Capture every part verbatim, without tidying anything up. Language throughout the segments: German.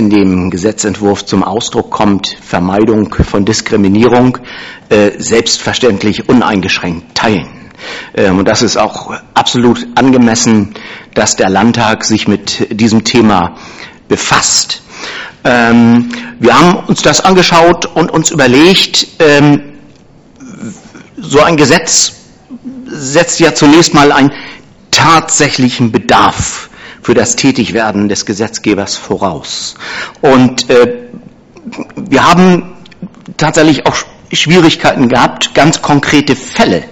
in dem Gesetzentwurf zum Ausdruck kommt, Vermeidung von Diskriminierung, äh, selbstverständlich uneingeschränkt teilen. Ähm, und das ist auch absolut angemessen, dass der Landtag sich mit diesem Thema befasst. Ähm, wir haben uns das angeschaut und uns überlegt, ähm, so ein Gesetz setzt ja zunächst mal einen tatsächlichen Bedarf für das Tätigwerden des Gesetzgebers voraus. Und äh, wir haben tatsächlich auch Schwierigkeiten gehabt, ganz konkrete Fälle,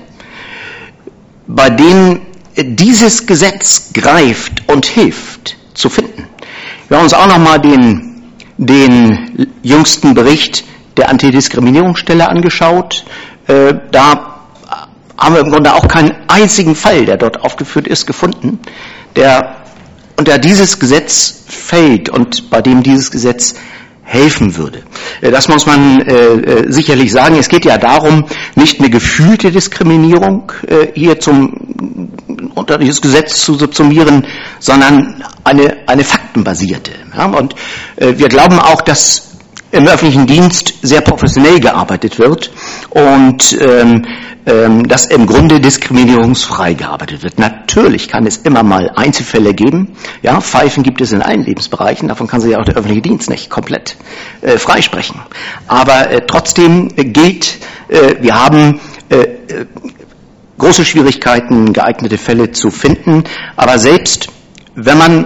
bei denen dieses Gesetz greift und hilft, zu finden. Wir haben uns auch nochmal den, den jüngsten Bericht der Antidiskriminierungsstelle angeschaut. Äh, da haben wir im Grunde auch keinen einzigen Fall, der dort aufgeführt ist, gefunden, der unter dieses Gesetz fällt und bei dem dieses Gesetz helfen würde. Das muss man äh, sicherlich sagen. Es geht ja darum, nicht eine gefühlte Diskriminierung äh, hier zum, unter dieses Gesetz zu subsumieren, sondern eine, eine faktenbasierte. Ja? Und äh, wir glauben auch, dass im öffentlichen Dienst sehr professionell gearbeitet wird und ähm, ähm, dass im Grunde diskriminierungsfrei gearbeitet wird. Natürlich kann es immer mal Einzelfälle geben. Ja, Pfeifen gibt es in allen Lebensbereichen. Davon kann sich ja auch der öffentliche Dienst nicht komplett äh, freisprechen. Aber äh, trotzdem äh, gilt, äh, wir haben äh, äh, große Schwierigkeiten, geeignete Fälle zu finden. Aber selbst wenn man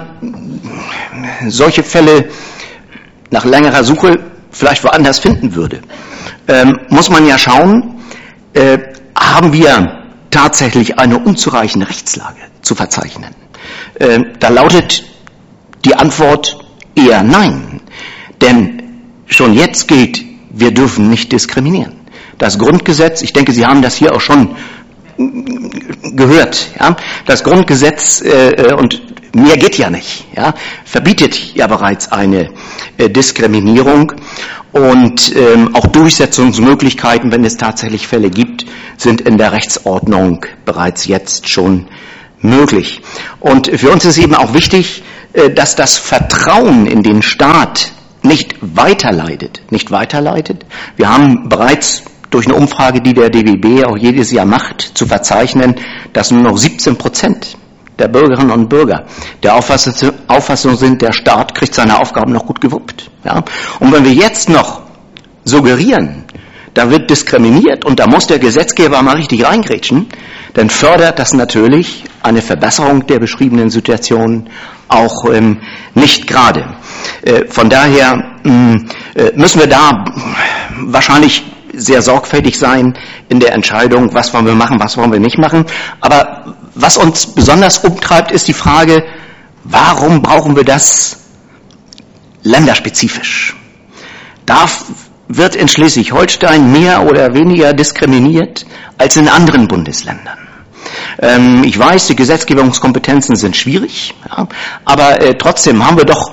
solche Fälle nach längerer Suche vielleicht woanders finden würde, ähm, muss man ja schauen, äh, haben wir tatsächlich eine unzureichende Rechtslage zu verzeichnen. Äh, da lautet die Antwort eher nein. Denn schon jetzt gilt, wir dürfen nicht diskriminieren. Das Grundgesetz, ich denke, Sie haben das hier auch schon gehört, ja, das Grundgesetz äh, und mehr geht ja nicht, ja, verbietet ja bereits eine äh, Diskriminierung und ähm, auch Durchsetzungsmöglichkeiten, wenn es tatsächlich Fälle gibt, sind in der Rechtsordnung bereits jetzt schon möglich. Und für uns ist eben auch wichtig, äh, dass das Vertrauen in den Staat nicht weiterleitet, nicht weiterleitet. Wir haben bereits durch eine Umfrage, die der D W B auch jedes Jahr macht, zu verzeichnen, dass nur noch siebzehn Prozent der Bürgerinnen und Bürger der Auffassung sind, der Staat kriegt seine Aufgaben noch gut gewuppt. Ja? Und wenn wir jetzt noch suggerieren, da wird diskriminiert und da muss der Gesetzgeber mal richtig reingrätschen, dann fördert das natürlich eine Verbesserung der beschriebenen Situation auch ähm, nicht gerade. Äh, von daher mh, äh, müssen wir da wahrscheinlich sehr sorgfältig sein in der Entscheidung, was wollen wir machen, was wollen wir nicht machen. Aber was uns besonders umtreibt, ist die Frage, warum brauchen wir das länderspezifisch? Darf, wird in Schleswig-Holstein mehr oder weniger diskriminiert als in anderen Bundesländern? Ähm, ich weiß, die Gesetzgebungskompetenzen sind schwierig, ja, aber äh, trotzdem haben wir doch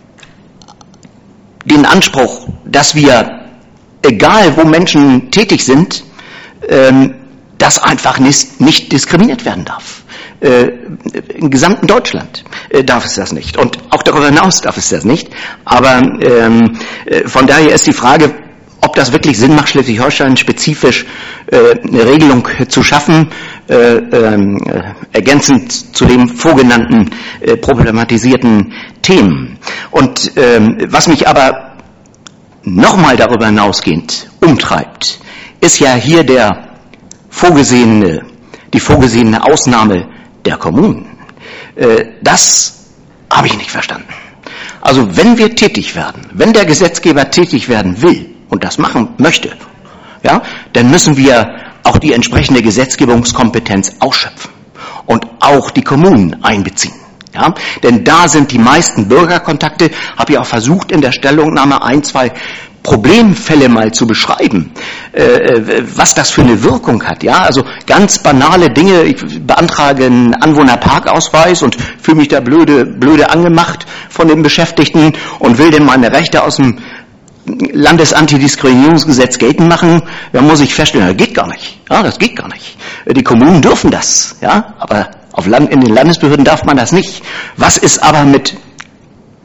den Anspruch, dass wir, egal wo Menschen tätig sind, ähm, dass einfach nicht, nicht diskriminiert werden darf. Äh, Im gesamten Deutschland äh, darf es das nicht. Und auch darüber hinaus darf es das nicht. Aber ähm, äh, von daher ist die Frage, ob das wirklich Sinn macht, Schleswig-Holstein spezifisch äh, eine Regelung zu schaffen, äh, äh, ergänzend zu den vorgenannten äh, problematisierten Themen. Und äh, was mich aber nochmal darüber hinausgehend umtreibt, ist ja hier der vorgesehene, die vorgesehene Ausnahme der Kommunen. Äh, das habe ich nicht verstanden. Also wenn wir tätig werden, wenn der Gesetzgeber tätig werden will und das machen möchte, ja, dann müssen wir auch die entsprechende Gesetzgebungskompetenz ausschöpfen und auch die Kommunen einbeziehen. Ja, denn da sind die meisten Bürgerkontakte, habe ich auch versucht in der Stellungnahme ein, zwei Problemfälle mal zu beschreiben, äh, was das für eine Wirkung hat. Ja, also ganz banale Dinge. Ich beantrage einen Anwohnerparkausweis und fühle mich da blöde, blöde angemacht von den Beschäftigten und will denn meine Rechte aus dem Landesantidiskriminierungsgesetz geltend machen. Da muss ich feststellen, das geht gar nicht. Ja, das geht gar nicht. Die Kommunen dürfen das, ja, aber auf Land, in den Landesbehörden darf man das nicht. Was ist aber mit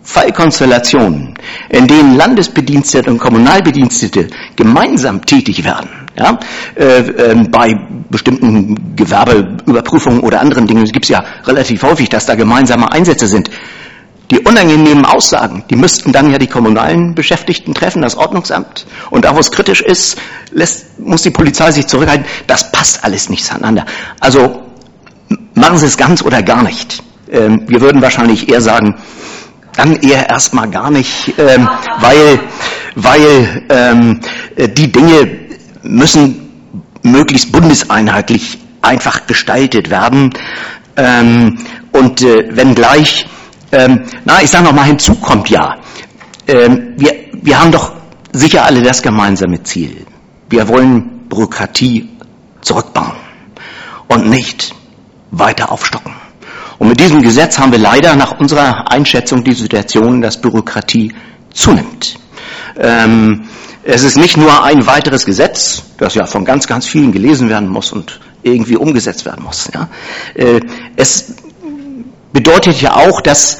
Fallkonstellationen, in denen Landesbedienstete und Kommunalbedienstete gemeinsam tätig werden, ja, äh, äh, bei bestimmten Gewerbeüberprüfungen oder anderen Dingen, es gibt ja relativ häufig, dass da gemeinsame Einsätze sind. Die unangenehmen Aussagen, die müssten dann ja die kommunalen Beschäftigten treffen, das Ordnungsamt. Und da, wo es kritisch ist, lässt, muss die Polizei sich zurückhalten. Das passt alles nicht zueinander. Also machen Sie es ganz oder gar nicht. Ähm, wir würden wahrscheinlich eher sagen, dann eher erstmal gar nicht, ähm, weil, weil ähm, die Dinge müssen möglichst bundeseinheitlich einfach gestaltet werden. Ähm, und äh, wenngleich, ähm, na, ich sage noch mal, hinzu kommt ja, ähm, wir, wir haben doch sicher alle das gemeinsame Ziel. Wir wollen Bürokratie zurückbauen und nicht weiter aufstocken. Und mit diesem Gesetz haben wir leider nach unserer Einschätzung die Situation, dass Bürokratie zunimmt. Ähm, es ist nicht nur ein weiteres Gesetz, das ja von ganz, ganz vielen gelesen werden muss und irgendwie umgesetzt werden muss. Ja. Äh, es bedeutet ja auch, dass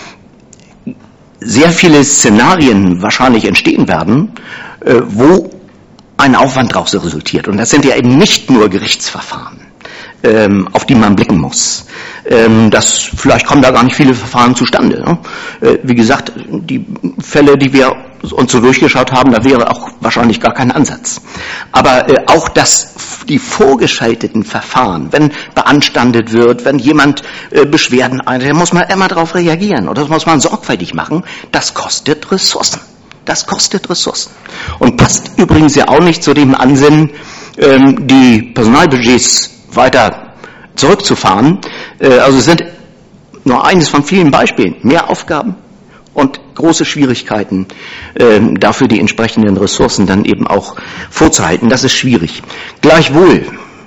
sehr viele Szenarien wahrscheinlich entstehen werden, äh, wo ein Aufwand daraus resultiert. Und das sind ja eben nicht nur Gerichtsverfahren, ähm, auf die man blicken muss. Ähm, das, vielleicht kommen da gar nicht viele Verfahren zustande. Ne? Äh, wie gesagt, die Fälle, die wir uns so durchgeschaut haben, da wäre auch wahrscheinlich gar kein Ansatz. Aber äh, auch das, die vorgeschalteten Verfahren, wenn beanstandet wird, wenn jemand äh, Beschwerden einreicht, muss man immer darauf reagieren. Oder das muss man sorgfältig machen. Das kostet Ressourcen. Das kostet Ressourcen. Und passt übrigens ja auch nicht zu dem Ansinnen, ähm, die Personalbudgets weiter zurückzufahren. Äh, also es sind nur eines von vielen Beispielen. Mehr Aufgaben und große Schwierigkeiten, äh, dafür die entsprechenden Ressourcen dann eben auch vorzuhalten. Das ist schwierig. Gleichwohl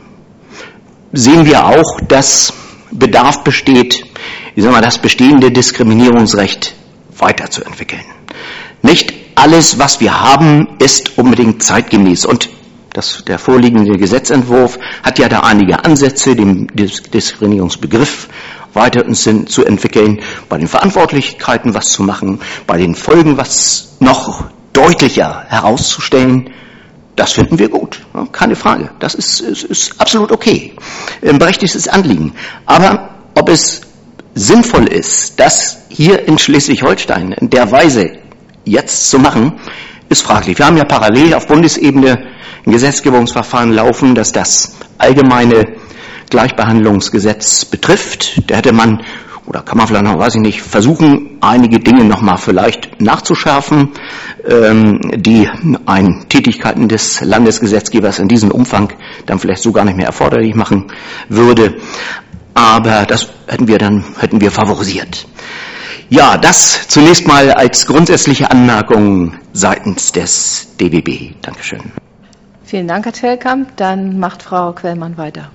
sehen wir auch, dass Bedarf besteht, ich sag mal, das bestehende Diskriminierungsrecht weiterzuentwickeln. Nicht alles, was wir haben, ist unbedingt zeitgemäß. Und das, der vorliegende Gesetzentwurf hat ja da einige Ansätze, den Diskriminierungsbegriff weiter zu entwickeln, bei den Verantwortlichkeiten was zu machen, bei den Folgen was noch deutlicher herauszustellen. Das finden wir gut, keine Frage. Das ist, ist, ist absolut okay, ein berechtigtes Anliegen. Aber ob es sinnvoll ist, das hier in Schleswig-Holstein in der Weise jetzt zu machen, ist fraglich. Wir haben ja parallel auf Bundesebene ein Gesetzgebungsverfahren laufen, das das allgemeine Gleichbehandlungsgesetz betrifft. Da hätte man, oder kann man vielleicht noch, weiß ich nicht, versuchen, einige Dinge nochmal vielleicht nachzuschärfen, ähm, die ein Tätigkeiten des Landesgesetzgebers in diesem Umfang dann vielleicht so gar nicht mehr erforderlich machen würde. Aber das hätten wir dann, hätten wir favorisiert. Ja, das zunächst mal als grundsätzliche Anmerkung seitens des D B B. Dankeschön. Vielen Dank, Herr Tellkamp. Dann macht Frau Quellmann weiter.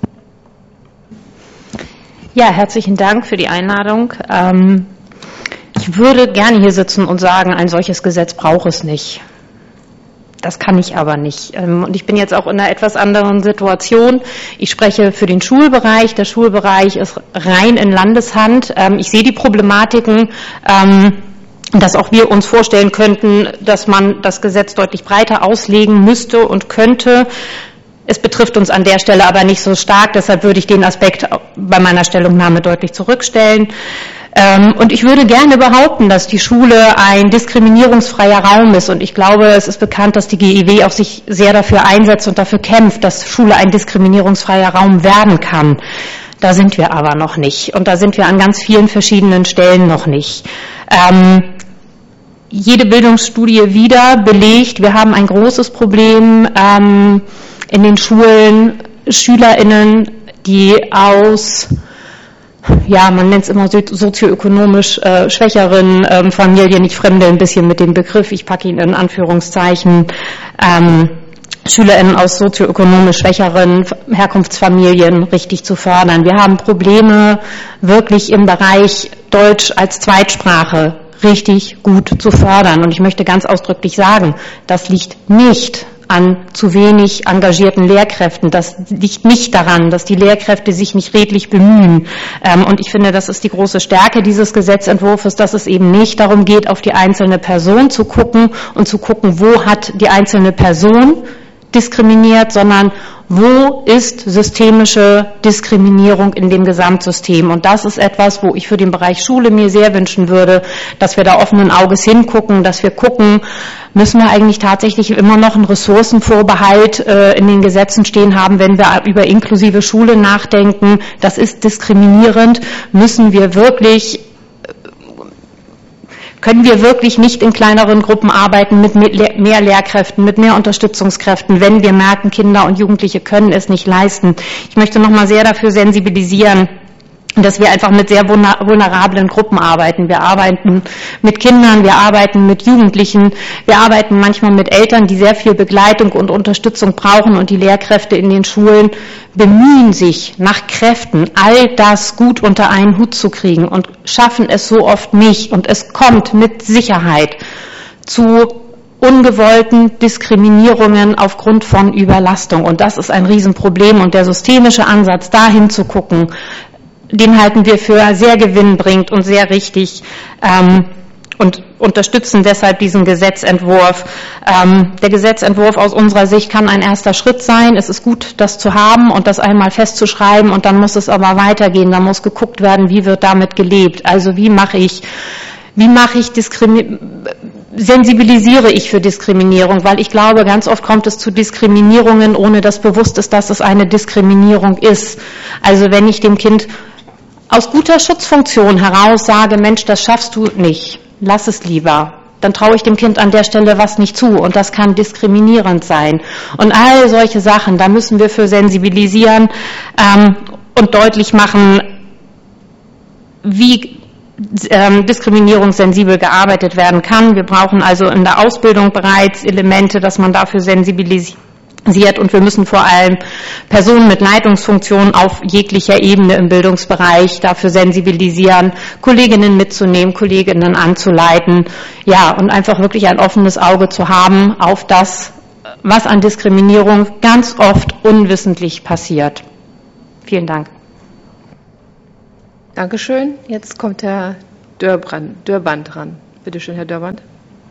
Ja, herzlichen Dank für die Einladung. Ähm, ich würde gerne hier sitzen und sagen, ein solches Gesetz braucht es nicht. Das kann ich aber nicht. Und ich bin jetzt auch in einer etwas anderen Situation. Ich spreche für den Schulbereich. Der Schulbereich ist rein in Landeshand. Ich sehe die Problematiken, dass auch wir uns vorstellen könnten, dass man das Gesetz deutlich breiter auslegen müsste und könnte. Es betrifft uns an der Stelle aber nicht so stark. Deshalb würde ich den Aspekt bei meiner Stellungnahme deutlich zurückstellen. Und ich würde gerne behaupten, dass die Schule ein diskriminierungsfreier Raum ist. Und ich glaube, es ist bekannt, dass die G I W auch sich sehr dafür einsetzt und dafür kämpft, dass Schule ein diskriminierungsfreier Raum werden kann. Da sind wir aber noch nicht. Und da sind wir an ganz vielen verschiedenen Stellen noch nicht. Ähm, jede Bildungsstudie wieder belegt, wir haben ein großes Problem ähm, in den Schulen, SchülerInnen, die aus ja, man nennt es immer sozioökonomisch äh, schwächeren ähm, Familien, ich fremde ein bisschen mit dem Begriff, ich packe ihn in Anführungszeichen, ähm, SchülerInnen aus sozioökonomisch schwächeren Herkunftsfamilien richtig zu fördern. Wir haben Probleme, wirklich im Bereich Deutsch als Zweitsprache richtig gut zu fördern. Und ich möchte ganz ausdrücklich sagen, das liegt nicht an zu wenig engagierten Lehrkräften. Das liegt nicht daran, dass die Lehrkräfte sich nicht redlich bemühen. Und ich finde, das ist die große Stärke dieses Gesetzentwurfs, dass es eben nicht darum geht, auf die einzelne Person zu gucken und zu gucken, wo hat die einzelne Person diskriminiert, sondern wo ist systemische Diskriminierung in dem Gesamtsystem? Und das ist etwas, wo ich für den Bereich Schule mir sehr wünschen würde, dass wir da offenen Auges hingucken, dass wir gucken, müssen wir eigentlich tatsächlich immer noch einen Ressourcenvorbehalt äh, in den Gesetzen stehen haben, wenn wir über inklusive Schule nachdenken. Das ist diskriminierend. Müssen wir wirklich Können wir wirklich nicht in kleineren Gruppen arbeiten, mit mehr Lehrkräften, mit mehr Unterstützungskräften, wenn wir merken, Kinder und Jugendliche können es nicht leisten. Ich möchte noch mal sehr dafür sensibilisieren, dass wir einfach mit sehr vulnerablen Gruppen arbeiten. Wir arbeiten mit Kindern, wir arbeiten mit Jugendlichen, wir arbeiten manchmal mit Eltern, die sehr viel Begleitung und Unterstützung brauchen, und die Lehrkräfte in den Schulen bemühen sich nach Kräften, all das gut unter einen Hut zu kriegen und schaffen es so oft nicht. Und es kommt mit Sicherheit zu ungewollten Diskriminierungen aufgrund von Überlastung. Und das ist ein Riesenproblem. Und der systemische Ansatz, dahin zu gucken, den halten wir für sehr gewinnbringend und sehr richtig ähm, und unterstützen deshalb diesen Gesetzentwurf. Ähm, der Gesetzentwurf aus unserer Sicht kann ein erster Schritt sein. Es ist gut, das zu haben und das einmal festzuschreiben, und dann muss es aber weitergehen. Da muss geguckt werden, wie wird damit gelebt. Also wie mache ich, wie mache ich Diskriminierung, sensibilisiere ich für Diskriminierung, weil ich glaube, ganz oft kommt es zu Diskriminierungen, ohne dass bewusst ist, dass es eine Diskriminierung ist. Also wenn ich dem Kind aus guter Schutzfunktion heraus sage, Mensch, das schaffst du nicht, lass es lieber, dann traue ich dem Kind an der Stelle was nicht zu, und das kann diskriminierend sein. Und all solche Sachen, da müssen wir für sensibilisieren ähm, und deutlich machen, wie ähm, diskriminierungssensibel gearbeitet werden kann. Wir brauchen also in der Ausbildung bereits Elemente, dass man dafür sensibilisiert. Und wir müssen vor allem Personen mit Leitungsfunktionen auf jeglicher Ebene im Bildungsbereich dafür sensibilisieren, Kolleginnen mitzunehmen, Kolleginnen anzuleiten, ja, und einfach wirklich ein offenes Auge zu haben auf das, was an Diskriminierung ganz oft unwissentlich passiert. Vielen Dank. Dankeschön. Jetzt kommt Herr Dörbrand, Dörband dran. Bitte schön, Herr Dörband.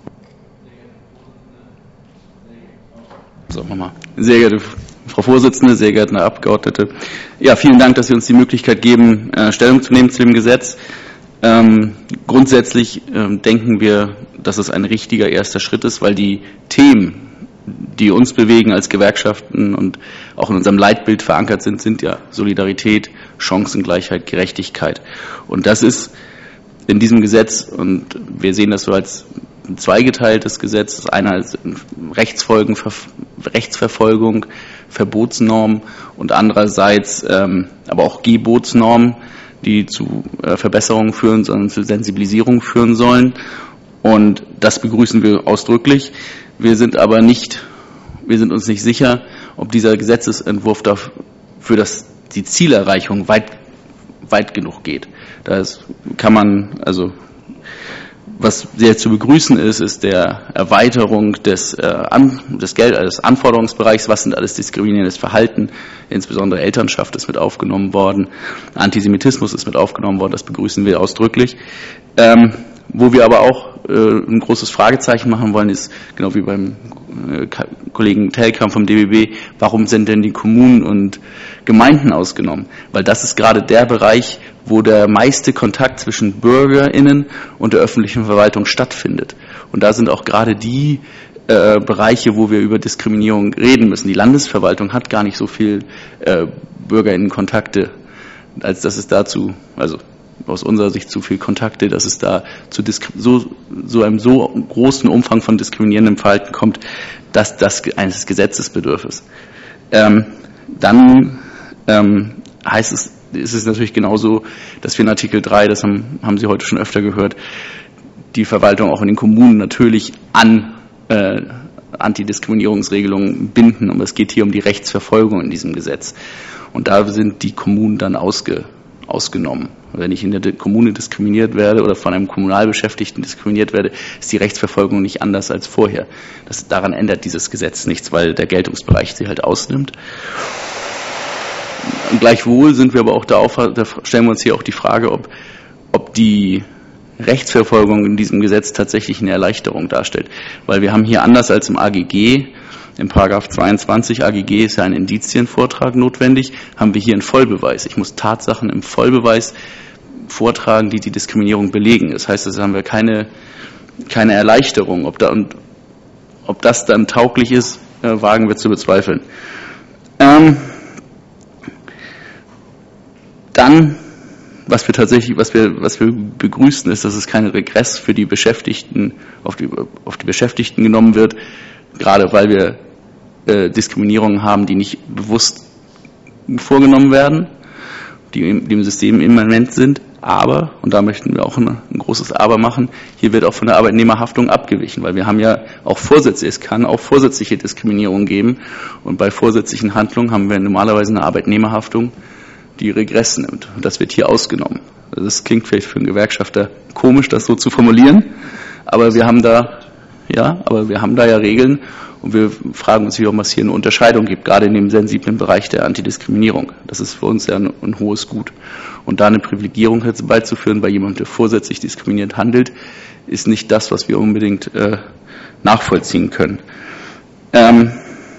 So, Mama. Sehr geehrte Frau Vorsitzende, sehr geehrte Abgeordnete. Ja, vielen Dank, dass Sie uns die Möglichkeit geben, Stellung zu nehmen zu dem Gesetz. Ähm, grundsätzlich ähm, denken wir, dass es ein richtiger erster Schritt ist, weil die Themen, die uns bewegen als Gewerkschaften und auch in unserem Leitbild verankert sind, sind ja Solidarität, Chancengleichheit, Gerechtigkeit. Und das ist in diesem Gesetz, und wir sehen das so als ein zweigeteiltes Gesetz, das eine als Rechtsfolgen, Rechtsverfolgung, Verbotsnormen, und andererseits ähm, aber auch Gebotsnormen, die zu äh, Verbesserungen führen, sondern zu Sensibilisierung führen sollen. Und das begrüßen wir ausdrücklich. Wir sind aber nicht, wir sind uns nicht sicher, ob dieser Gesetzesentwurf dafür das, die Zielerreichung weit, weit genug geht. Das kann man, also was sehr zu begrüßen ist, ist der Erweiterung des, äh, an, des, Geld, des Anforderungsbereichs. Was sind alles diskriminierendes Verhalten? Insbesondere Elternschaft ist mit aufgenommen worden. Antisemitismus ist mit aufgenommen worden. Das begrüßen wir ausdrücklich. Ähm, wo wir aber auch äh, ein großes Fragezeichen machen wollen, ist, genau wie beim äh, Kollegen Telkamp vom D B B, warum sind denn die Kommunen und Gemeinden ausgenommen? Weil das ist gerade der Bereich, wo der meiste Kontakt zwischen BürgerInnen und der öffentlichen Verwaltung stattfindet. Und da sind auch gerade die äh, Bereiche, wo wir über Diskriminierung reden müssen. Die Landesverwaltung hat gar nicht so viel äh, BürgerInnen-Kontakte, als dass es dazu, also aus unserer Sicht zu viel Kontakte, dass es da zu Disk- so, so einem so großen Umfang von diskriminierendem Verhalten kommt, dass das eines Gesetzes bedarf ist. Ähm, dann ähm, heißt es, ist es natürlich genauso, dass wir in Artikel drei, das haben, haben Sie heute schon öfter gehört, die Verwaltung auch in den Kommunen natürlich an äh, Antidiskriminierungsregelungen binden. Und es geht hier um die Rechtsverfolgung in diesem Gesetz. Und da sind die Kommunen dann ausge, ausgenommen. Wenn ich in der Kommune diskriminiert werde oder von einem Kommunalbeschäftigten diskriminiert werde, ist die Rechtsverfolgung nicht anders als vorher. Das, daran ändert dieses Gesetz nichts, weil der Geltungsbereich sie halt ausnimmt. Und gleichwohl sind wir aber auch da, auf, da stellen wir uns hier auch die Frage, ob, ob die Rechtsverfolgung in diesem Gesetz tatsächlich eine Erleichterung darstellt. Weil wir haben hier anders als im A G G, im Paragraph zweiundzwanzig A G G ist ja ein Indizienvortrag notwendig, haben wir hier einen Vollbeweis. Ich muss Tatsachen im Vollbeweis vortragen, die die Diskriminierung belegen. Das heißt, da haben wir keine, keine Erleichterung. Ob, da, und, ob das dann tauglich ist, äh, wagen wir zu bezweifeln. Ähm, dann, was wir tatsächlich, was wir, was wir begrüßen, ist, dass es kein Regress für die Beschäftigten, auf die, auf die Beschäftigten genommen wird, gerade weil wir äh, Diskriminierungen haben, die nicht bewusst vorgenommen werden, die im, die im System immanent sind. Aber, und da möchten wir auch ein, ein großes Aber machen, hier wird auch von der Arbeitnehmerhaftung abgewichen, weil wir haben ja auch Vorsätze, es kann auch vorsätzliche Diskriminierung geben und bei vorsätzlichen Handlungen haben wir normalerweise eine Arbeitnehmerhaftung, die Regress nimmt. Und das wird hier ausgenommen. Also das klingt vielleicht für einen Gewerkschafter komisch, das so zu formulieren, aber wir haben da, ja, aber wir haben da ja Regeln und wir fragen uns, ob es hier eine Unterscheidung gibt, gerade in dem sensiblen Bereich der Antidiskriminierung. Das ist für uns ja ein, ein hohes Gut. Und da eine Privilegierung herbeizuführen bei jemandem, der vorsätzlich diskriminierend handelt, ist nicht das, was wir unbedingt äh, nachvollziehen können. Ähm,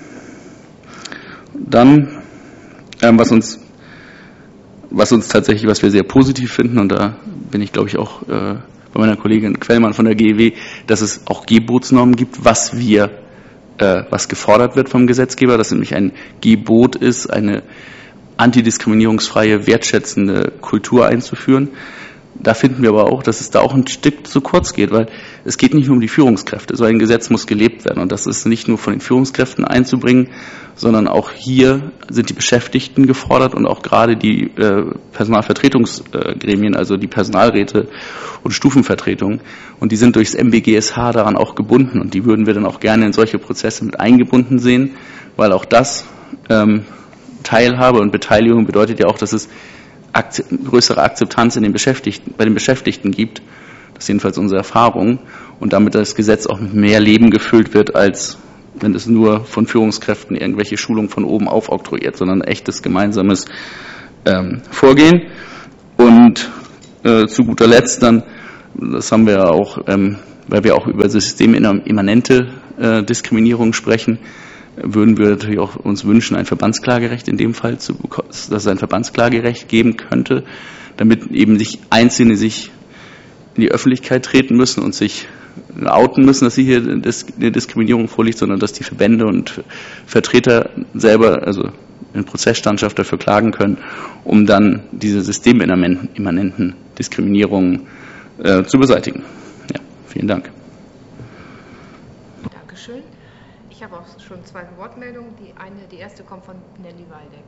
dann, ähm, was uns was uns tatsächlich, was wir sehr positiv finden, und da bin ich, glaube ich, auch äh, bei meiner Kollegin Quellmann von der G E W, dass es auch Gebotsnormen gibt, was wir, äh, was gefordert wird vom Gesetzgeber, dass nämlich ein Gebot ist, eine antidiskriminierungsfreie, wertschätzende Kultur einzuführen. Da finden wir aber auch, dass es da auch ein Stück zu kurz geht, weil es geht nicht nur um die Führungskräfte. So ein Gesetz muss gelebt werden und das ist nicht nur von den Führungskräften einzubringen, sondern auch hier sind die Beschäftigten gefordert und auch gerade die äh, Personalvertretungsgremien, also die Personalräte und Stufenvertretungen. Und die sind durchs M B G S H daran auch gebunden und die würden wir dann auch gerne in solche Prozesse mit eingebunden sehen, weil auch das ähm, Teilhabe und Beteiligung bedeutet ja auch, dass es größere Akzeptanz in den Beschäftigten, bei den Beschäftigten gibt. Das ist jedenfalls unsere Erfahrung. Und damit das Gesetz auch mit mehr Leben gefüllt wird, als wenn es nur von Führungskräften irgendwelche Schulungen von oben aufoktroyiert, sondern ein echtes gemeinsames ähm, Vorgehen. Und äh, zu guter Letzt dann, das haben wir ja auch, ähm, weil wir auch über systemimmanente äh, Diskriminierung sprechen, würden wir natürlich auch uns wünschen, ein Verbandsklagerecht in dem Fall zu bekommen, dass es ein Verbandsklagerecht geben könnte, damit eben sich Einzelne sich in die Öffentlichkeit treten müssen und sich outen müssen, dass sie hier eine Diskriminierung vorliegt, sondern dass die Verbände und Vertreter selber, also in Prozessstandschaft dafür klagen können, um dann diese systemimmanenten Diskriminierungen äh, zu beseitigen. Ja, vielen Dank. Dankeschön. Ich habe auch schon zwei Wortmeldungen. Die eine, die erste kommt von Nelly Waldeck.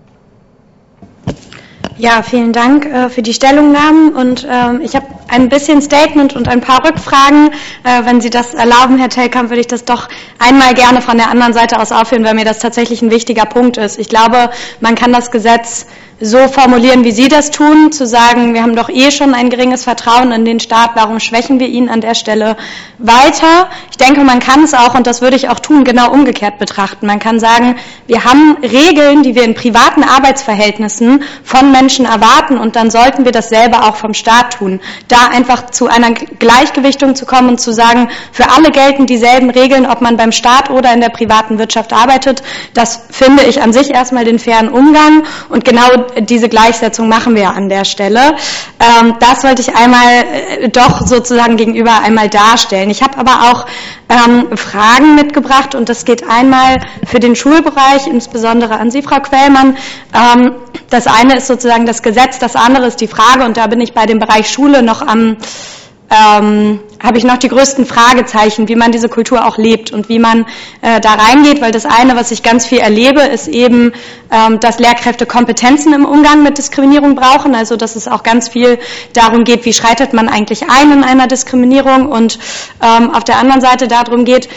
Ja, vielen Dank äh, für die Stellungnahmen und ähm, ich habe ein bisschen Statement und ein paar Rückfragen. Äh, wenn Sie das erlauben, Herr Telkamp, würde ich das doch einmal gerne von der anderen Seite aus aufführen, weil mir das tatsächlich ein wichtiger Punkt ist. Ich glaube, man kann das Gesetz so formulieren, wie Sie das tun, zu sagen, wir haben doch eh schon ein geringes Vertrauen in den Staat, warum schwächen wir ihn an der Stelle weiter? Ich denke, man kann es auch, und das würde ich auch tun, genau umgekehrt betrachten. Man kann sagen, wir haben Regeln, die wir in privaten Arbeitsverhältnissen von Menschen erwarten, und dann sollten wir das selber auch vom Staat tun. Da einfach zu einer Gleichgewichtung zu kommen und zu sagen, für alle gelten dieselben Regeln, ob man beim Staat oder in der privaten Wirtschaft arbeitet, das finde ich an sich erstmal den fairen Umgang, und genau diese Gleichsetzung machen wir an der Stelle. Ähm, das wollte ich einmal äh, doch sozusagen gegenüber einmal darstellen. Ich habe aber auch ähm, Fragen mitgebracht, und das geht einmal für den Schulbereich, insbesondere an Sie, Frau Quellmann. Ähm, das eine ist sozusagen das Gesetz, das andere ist die Frage, und da bin ich bei dem Bereich Schule noch am Ähm, habe ich noch die größten Fragezeichen, wie man diese Kultur auch lebt und wie man äh, da reingeht, weil das eine, was ich ganz viel erlebe, ist eben, ähm, dass Lehrkräfte Kompetenzen im Umgang mit Diskriminierung brauchen, also dass es auch ganz viel darum geht, wie schreitet man eigentlich ein in einer Diskriminierung, und ähm, auf der anderen Seite darum geht,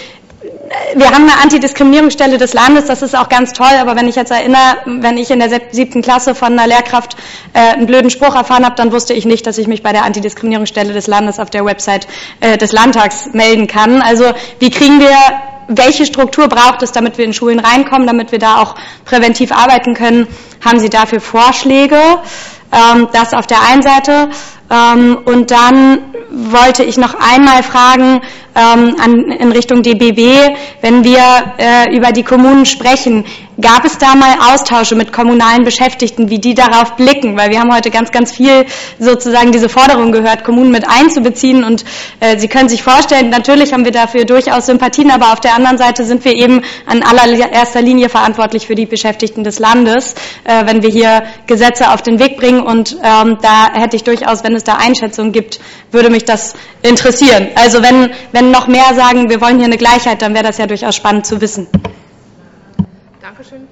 wir haben eine Antidiskriminierungsstelle des Landes, das ist auch ganz toll, aber wenn ich jetzt erinnere, wenn ich in der siebten Klasse von einer Lehrkraft äh, einen blöden Spruch erfahren habe, dann wusste ich nicht, dass ich mich bei der Antidiskriminierungsstelle des Landes auf der Website äh, des Landtags melden kann. Also wie kriegen wir, welche Struktur braucht es, damit wir in Schulen reinkommen, damit wir da auch präventiv arbeiten können? Haben Sie dafür Vorschläge? Ähm, das auf der einen Seite. Ähm, und dann wollte ich noch einmal fragen, ähm, an, in Richtung D B W, wenn wir äh, über die Kommunen sprechen, gab es da mal Austausche mit kommunalen Beschäftigten, wie die darauf blicken? Weil wir haben heute ganz, ganz viel sozusagen diese Forderung gehört, Kommunen mit einzubeziehen, und äh, Sie können sich vorstellen, natürlich haben wir dafür durchaus Sympathien, aber auf der anderen Seite sind wir eben an allererster Linie verantwortlich für die Beschäftigten des Landes, äh, wenn wir hier Gesetze auf den Weg bringen, und ähm, da hätte ich durchaus, wenn es da Einschätzungen gibt, würde mich das interessieren. Also wenn, wenn noch mehr sagen, wir wollen hier eine Gleichheit, dann wäre das ja durchaus spannend zu wissen. Dankeschön.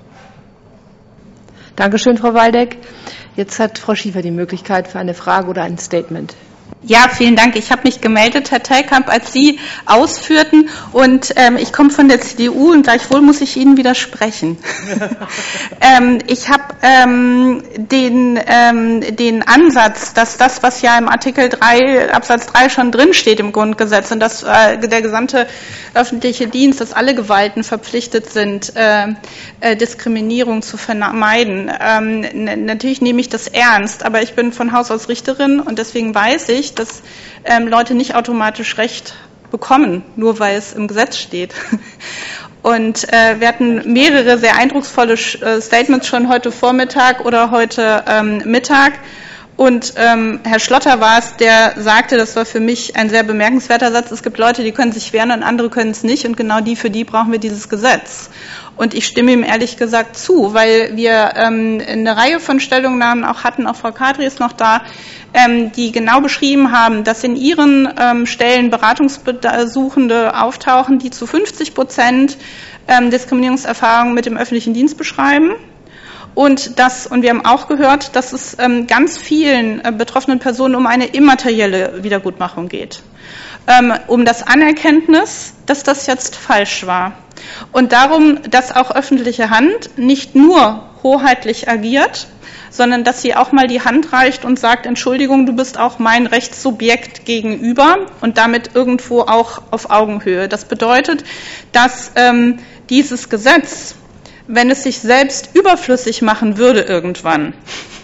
Dankeschön, Frau Waldeck. Jetzt hat Frau Schiefer die Möglichkeit für eine Frage oder ein Statement. Ja, vielen Dank. Ich habe mich gemeldet, Herr Telkamp, als Sie ausführten, und ähm, ich komme von der C D U und gleichwohl muss ich Ihnen widersprechen. ähm, ich habe ähm, den, ähm, den Ansatz, dass das, was ja im Artikel drei Absatz drei schon drinsteht im Grundgesetz, und dass äh, der gesamte öffentliche Dienst, dass alle Gewalten verpflichtet sind, äh, äh, Diskriminierung zu vermeiden. Ähm, n- natürlich nehme ich das ernst, aber ich bin von Haus aus Richterin, und deswegen weiß ich, dass ähm, Leute nicht automatisch Recht bekommen, nur weil es im Gesetz steht. Und äh, wir hatten mehrere sehr eindrucksvolle äh, Statements schon heute Vormittag oder heute ähm, Mittag. Und ähm, Herr Schlotter war es, der sagte, das war für mich ein sehr bemerkenswerter Satz, es gibt Leute, die können sich wehren und andere können es nicht, und genau die, für die brauchen wir dieses Gesetz. Und ich stimme ihm ehrlich gesagt zu, weil wir ähm, eine Reihe von Stellungnahmen auch hatten, auch Frau Kadri ist noch da, ähm, die genau beschrieben haben, dass in ihren ähm, Stellen Beratungssuchende auftauchen, die zu fünfzig Prozent ähm, Diskriminierungserfahrungen mit dem öffentlichen Dienst beschreiben. Und das, und wir haben auch gehört, dass es ähm, ganz vielen äh, betroffenen Personen um eine immaterielle Wiedergutmachung geht. Ähm, um das Anerkenntnis, dass das jetzt falsch war. Und darum, dass auch öffentliche Hand nicht nur hoheitlich agiert, sondern dass sie auch mal die Hand reicht und sagt, Entschuldigung, du bist auch mein Rechtssubjekt gegenüber, und damit irgendwo auch auf Augenhöhe. Das bedeutet, dass ähm, dieses Gesetz, wenn es sich selbst überflüssig machen würde irgendwann,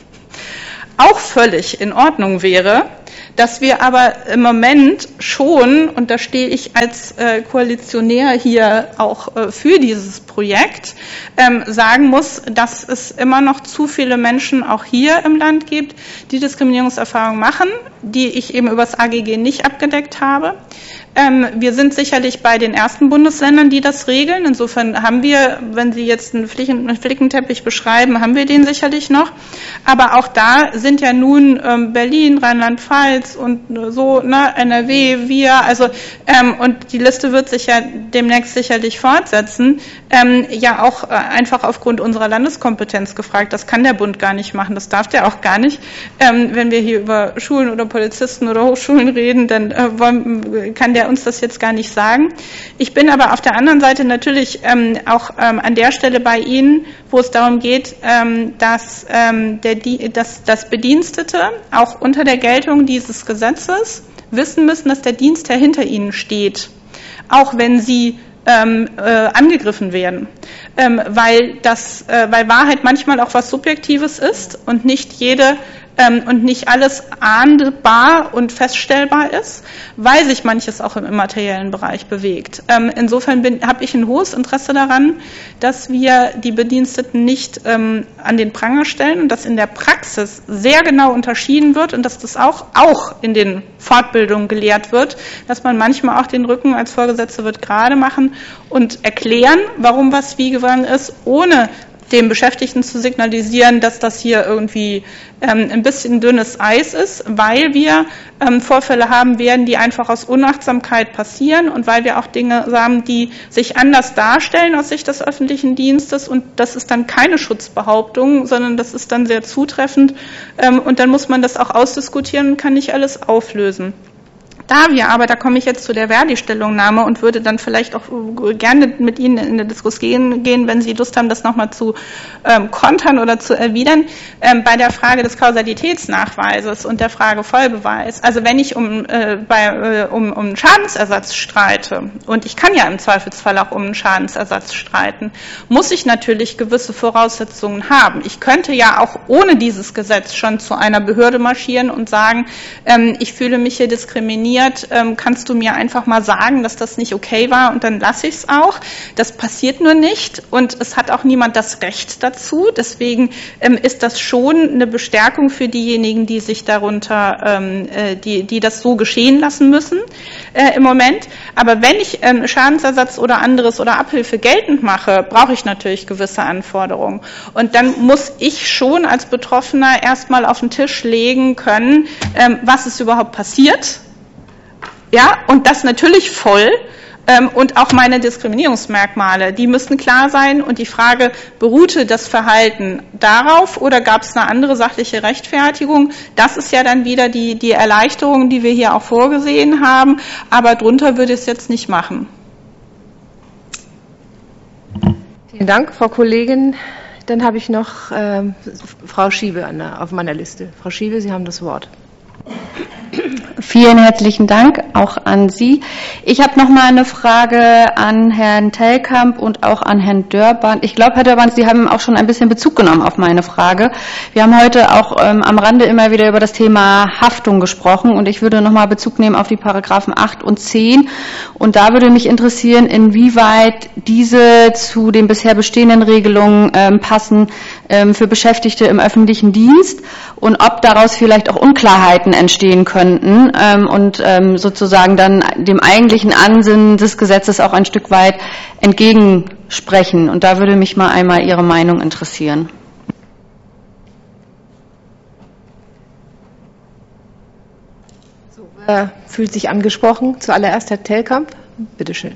auch völlig in Ordnung wäre, dass wir aber im Moment schon, und da stehe ich als äh, Koalitionär hier auch äh, für dieses Projekt, ähm, sagen muss, dass es immer noch zu viele Menschen auch hier im Land gibt, die Diskriminierungserfahrungen machen, die ich eben über das A G G nicht abgedeckt habe. Ähm, wir sind sicherlich bei den ersten Bundesländern, die das regeln. Insofern haben wir, wenn Sie jetzt einen, Flicken, einen Flickenteppich beschreiben, haben wir den sicherlich noch. Aber auch da sind ja nun ähm, Berlin, Rheinland-Pfalz und so, ne, N R W, wir, also ähm, und die Liste wird sich ja demnächst sicherlich fortsetzen, ähm, ja auch äh, einfach aufgrund unserer Landeskompetenz gefragt. Das kann der Bund gar nicht machen, das darf der auch gar nicht. Ähm, wenn wir hier über Schulen oder Polizisten oder Hochschulen reden, dann äh, wollen, kann der uns das jetzt gar nicht sagen. Ich bin aber auf der anderen Seite natürlich ähm, auch ähm, an der Stelle bei Ihnen, wo es darum geht, ähm, dass, ähm, der, die, dass, dass Bedienstete auch unter der Geltung dieses Gesetzes wissen müssen, dass der Dienstherr hinter ihnen steht, auch wenn sie ähm, äh, angegriffen werden, ähm, weil das, äh, weil Wahrheit manchmal auch was Subjektives ist und nicht jede ähm, und nicht alles ahndbar und feststellbar ist, weil sich manches auch im immateriellen Bereich bewegt. Ähm, insofern habe ich ein hohes Interesse daran, dass wir die Bediensteten nicht ähm, an den Pranger stellen und dass in der Praxis sehr genau unterschieden wird und dass das auch, auch in den Fortbildungen gelehrt wird, dass man manchmal auch den Rücken als Vorgesetzte wird gerade machen und erklären, warum was wie gegangen ist, ohne dem Beschäftigten zu signalisieren, dass das hier irgendwie ähm, ein bisschen dünnes Eis ist, weil wir ähm, Vorfälle haben werden, die einfach aus Unachtsamkeit passieren und weil wir auch Dinge haben, die sich anders darstellen aus Sicht des öffentlichen Dienstes, und das ist dann keine Schutzbehauptung, sondern das ist dann sehr zutreffend, ähm, und dann muss man das auch ausdiskutieren und kann nicht alles auflösen. Da wir aber, da komme ich jetzt zu der Verdi-Stellungnahme und würde dann vielleicht auch gerne mit Ihnen in eine Diskussion gehen, wenn Sie Lust haben, das nochmal zu ähm, kontern oder zu erwidern, ähm, bei der Frage des Kausalitätsnachweises und der Frage Vollbeweis. Also wenn ich um, äh, bei, äh, um, um Schadensersatz streite, und ich kann ja im Zweifelsfall auch um einen Schadensersatz streiten, muss ich natürlich gewisse Voraussetzungen haben. Ich könnte ja auch ohne dieses Gesetz schon zu einer Behörde marschieren und sagen, ähm, ich fühle mich hier diskriminiert, ähm, kannst du mir einfach mal sagen, dass das nicht okay war, und dann lasse ich es auch. Das passiert nur nicht, und es hat auch niemand das Recht dazu. Deswegen ähm, ist das schon eine Bestärkung für diejenigen, die sich darunter, ähm, äh, die, die das so geschehen lassen müssen äh, im Moment. Aber wenn ich ähm, Schadensersatz oder anderes oder Abhilfe geltend mache, brauche ich natürlich gewisse Anforderungen. Und dann muss ich schon als Betroffener erstmal auf den Tisch legen können, ähm, was ist überhaupt passiert. Ja, und das natürlich voll. Ähm, und auch meine Diskriminierungsmerkmale, die müssen klar sein. Und die Frage, beruhte das Verhalten darauf oder gab es eine andere sachliche Rechtfertigung? Das ist ja dann wieder die, die Erleichterung, die wir hier auch vorgesehen haben. Aber drunter würde ich es jetzt nicht machen. Vielen Dank, Frau Kollegin. Dann habe ich noch ähm, Frau Schiebe an der, auf meiner Liste. Frau Schiebe, Sie haben das Wort. Vielen herzlichen Dank auch an Sie. Ich habe noch mal eine Frage an Herrn Telkamp und auch an Herrn Dörband. Ich glaube, Herr Dörband, Sie haben auch schon ein bisschen Bezug genommen auf meine Frage. Wir haben heute auch ähm, am Rande immer wieder über das Thema Haftung gesprochen, und ich würde noch mal Bezug nehmen auf die Paragraphen acht und zehn. Und da würde mich interessieren, inwieweit diese zu den bisher bestehenden Regelungen ähm, passen ähm, für Beschäftigte im öffentlichen Dienst, und ob daraus vielleicht auch Unklarheiten entstehen könnten ähm, und ähm, sozusagen dann dem eigentlichen Ansinnen des Gesetzes auch ein Stück weit entgegensprechen. Und da würde mich mal einmal Ihre Meinung interessieren. So, wer fühlt sich angesprochen? Zuallererst Herr Telkamp. Bitte schön.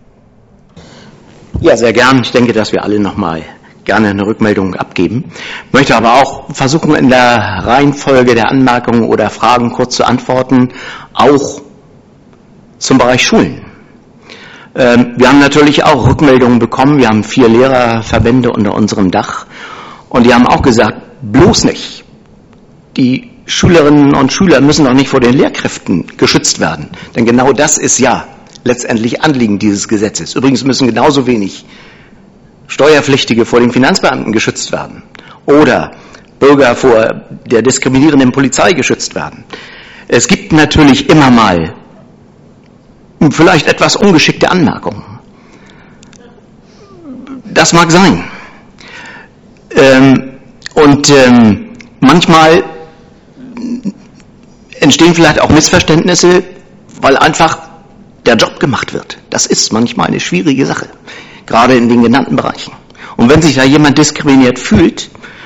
Ja, sehr gern. Ich denke, dass wir alle noch mal gerne eine Rückmeldung abgeben. Ich möchte aber auch versuchen, in der Reihenfolge der Anmerkungen oder Fragen kurz zu antworten, auch zum Bereich Schulen. Ähm, wir haben natürlich auch Rückmeldungen bekommen. Wir haben vier Lehrerverbände unter unserem Dach, und die haben auch gesagt, bloß nicht. Die Schülerinnen und Schüler müssen doch nicht vor den Lehrkräften geschützt werden. Denn genau das ist ja letztendlich Anliegen dieses Gesetzes. Übrigens müssen genauso wenig Steuerpflichtige vor den Finanzbeamten geschützt werden oder Bürger vor der diskriminierenden Polizei geschützt werden. Es gibt natürlich immer mal vielleicht etwas ungeschickte Anmerkungen. Das mag sein. Ähm, und ähm, manchmal entstehen vielleicht auch Missverständnisse, weil einfach der Job gemacht wird. Das ist manchmal eine schwierige Sache, gerade in den genannten Bereichen. Und wenn sich da jemand diskriminiert fühlt,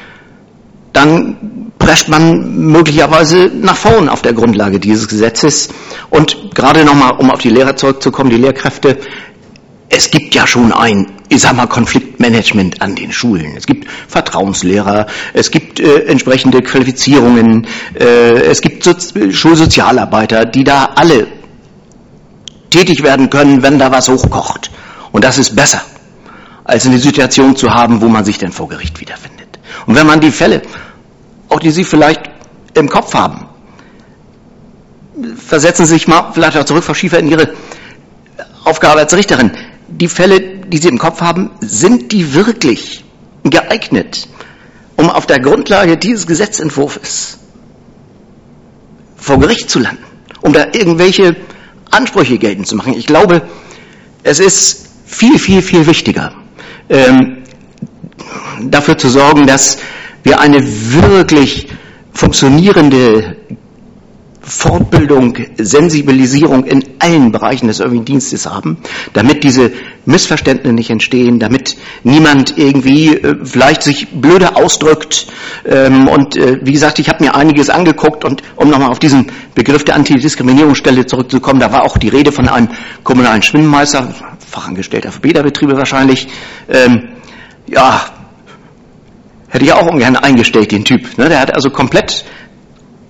dann prescht man möglicherweise nach vorn auf der Grundlage dieses Gesetzes. Und gerade nochmal, um auf die Lehrer zurückzukommen, die Lehrkräfte, es gibt ja schon ein, ich sag mal, Konfliktmanagement an den Schulen. Es gibt Vertrauenslehrer, es gibt äh, entsprechende Qualifizierungen, äh, es gibt so, Schulsozialarbeiter, die da alle tätig werden können, wenn da was hochkocht. Und das ist besser, als eine Situation zu haben, wo man sich dann vor Gericht wiederfindet. Und wenn man die Fälle, auch die Sie vielleicht im Kopf haben, versetzen Sie sich mal vielleicht auch zurück, Frau Schiefer, in Ihre Aufgabe als Richterin. Die Fälle, die Sie im Kopf haben, sind die wirklich geeignet, um auf der Grundlage dieses Gesetzentwurfs vor Gericht zu landen, um da irgendwelche Ansprüche geltend zu machen? Ich glaube, es ist viel, viel, viel wichtiger, ähm, dafür zu sorgen, dass wir eine wirklich funktionierende Fortbildung, Sensibilisierung in allen Bereichen des öffentlichen Dienstes haben, damit diese Missverständnisse nicht entstehen, damit niemand irgendwie äh, vielleicht sich blöde ausdrückt. Ähm, und äh, wie gesagt, ich habe mir einiges angeguckt, und um nochmal auf diesen Begriff der Antidiskriminierungsstelle zurückzukommen, da war auch die Rede von einem kommunalen Schwimmmeister, Fachangestellter für Bäderbetriebe wahrscheinlich. Ähm, ja, hätte ich auch ungern eingestellt, den Typ. Ne? Der hat also komplett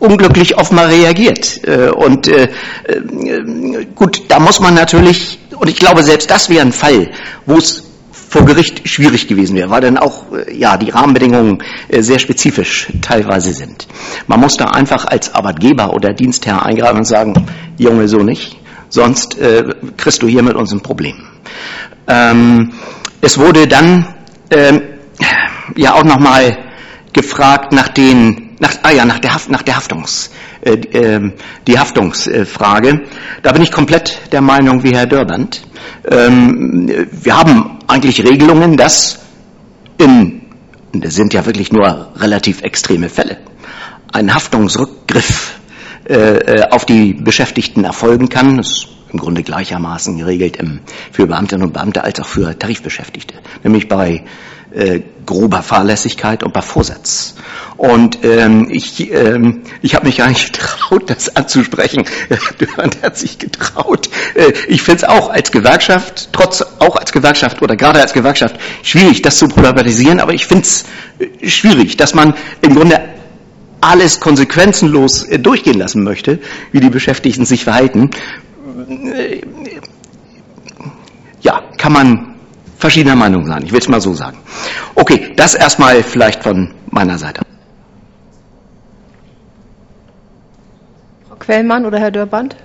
unglücklich oft mal reagiert. Äh, und äh, äh, gut, da muss man natürlich, und ich glaube, selbst das wäre ein Fall, wo es vor Gericht schwierig gewesen wäre, weil dann auch äh, ja die Rahmenbedingungen äh, sehr spezifisch teilweise sind. Man muss da einfach als Arbeitgeber oder Dienstherr eingreifen und sagen, Junge, so nicht, sonst äh, kriegst du hier mit uns ein Problem. Ähm, es wurde dann ähm, ja auch nochmal gefragt nach den, nach, ah ja, nach der Haft, nach der Haftungs, äh, äh, die Haftungsfrage. Da bin ich komplett der Meinung wie Herr Dörrbandt. Ähm, wir haben eigentlich Regelungen, dass in, und das sind ja wirklich nur relativ extreme Fälle, ein Haftungsrückgriff äh, auf die Beschäftigten erfolgen kann. Das ist im Grunde gleichermaßen geregelt im, für Beamtinnen und Beamte als auch für Tarifbeschäftigte, nämlich bei äh, grober Fahrlässigkeit und bei Vorsatz. Und ähm, ich, ähm, ich habe mich gar nicht getraut, das anzusprechen. Dörrbandt hat sich getraut. Äh, ich finde es auch als Gewerkschaft, trotz auch als Gewerkschaft oder gerade als Gewerkschaft schwierig, das zu problematisieren. Aber ich finde es äh, schwierig, dass man im Grunde alles konsequenzenlos äh, durchgehen lassen möchte, wie die Beschäftigten sich verhalten. Äh, ja, kann man verschiedener Meinung sein. Ich will es mal so sagen. Okay, das erstmal vielleicht von meiner Seite. Frau Quellmann oder Herr Dörrbandt?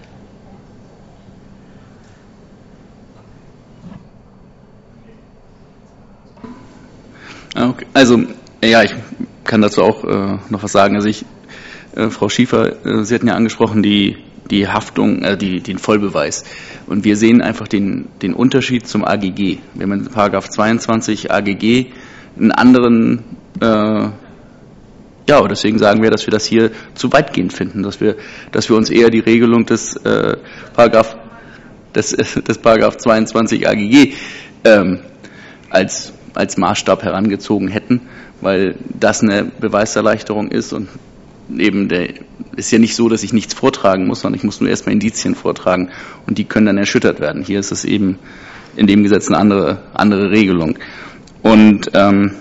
Okay. Also, ja, ich kann dazu auch äh, noch was sagen. Also ich, äh, Frau Schiefer, äh, Sie hatten ja angesprochen, die die Haftung, äh, die, den Vollbeweis. Und wir sehen einfach den, den Unterschied zum A G G. Wir haben in Paragraph zweiundzwanzig A G G einen anderen, äh, ja, deswegen sagen wir, dass wir das hier zu weitgehend finden, dass wir, dass wir uns eher die Regelung des äh, Paragraph, des, des Paragraph zweiundzwanzig A G G ähm, als, als Maßstab herangezogen hätten, weil das eine Beweiserleichterung ist und eben der ist ja nicht so, dass ich nichts vortragen muss, sondern ich muss nur erstmal Indizien vortragen und die können dann erschüttert werden. Hier ist es eben in dem Gesetz eine andere, andere Regelung. Und ähm,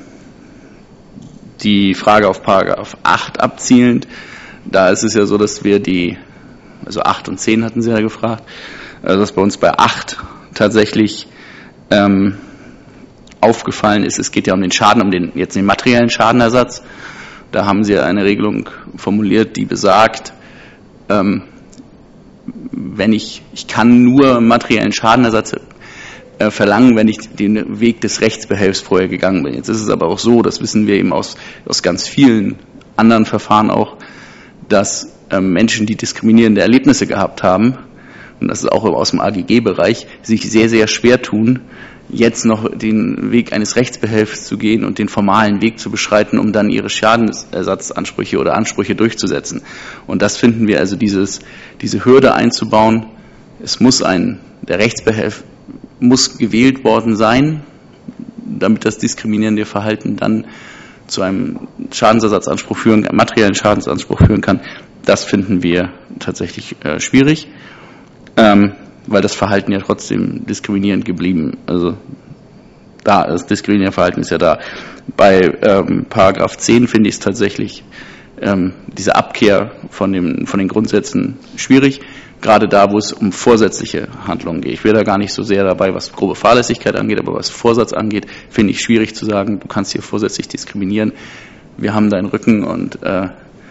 die Frage auf Paragraph acht abzielend, da ist es ja so, dass wir die, also acht und zehn hatten Sie ja gefragt, also dass bei uns bei acht tatsächlich ähm, aufgefallen ist, es geht ja um den Schaden, um den jetzt den materiellen Schadenersatz. Da haben Sie eine Regelung formuliert, die besagt, ähm, wenn ich, ich kann nur materiellen Schadenersatz äh, verlangen, wenn ich den Weg des Rechtsbehelfs vorher gegangen bin. Jetzt ist es aber auch so, das wissen wir eben aus, aus ganz vielen anderen Verfahren auch, dass ähm, Menschen, die diskriminierende Erlebnisse gehabt haben, und das ist auch aus dem A G G-Bereich, sich sehr, sehr schwer tun, jetzt noch den Weg eines Rechtsbehelfs zu gehen und den formalen Weg zu beschreiten, um dann ihre Schadensersatzansprüche oder Ansprüche durchzusetzen. Und das finden wir also, dieses, diese Hürde einzubauen. Es muss ein, der Rechtsbehelf muss gewählt worden sein, damit das diskriminierende Verhalten dann zu einem Schadensersatzanspruch führen, einem materiellen Schadensanspruch führen kann. Das finden wir tatsächlich äh, schwierig. Ähm, weil das Verhalten ja trotzdem diskriminierend geblieben, also da, das diskriminierende Verhalten ist ja da. Bei ähm, Paragraph zehn finde ich es tatsächlich ähm, diese Abkehr von, dem, von den Grundsätzen schwierig, gerade da, wo es um vorsätzliche Handlungen geht. Ich will da gar nicht so sehr dabei, was grobe Fahrlässigkeit angeht, aber was Vorsatz angeht, finde ich schwierig zu sagen, du kannst hier vorsätzlich diskriminieren, wir haben deinen Rücken und äh,